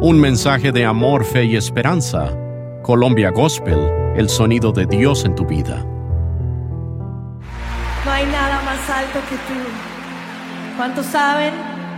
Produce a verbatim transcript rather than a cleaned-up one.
Un mensaje de amor, fe y esperanza. Colombia Gospel, el sonido de Dios en tu vida. No hay nada más alto que tú. ¿Cuántos saben